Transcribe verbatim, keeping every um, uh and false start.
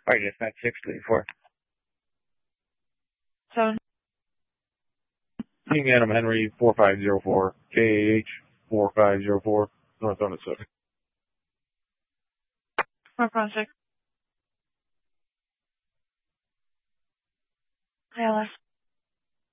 Alright, it's nine six three four. Seven. King Adam Henry four five zero four, K A H four five zero four, North Owens six. North Owens six. I L S.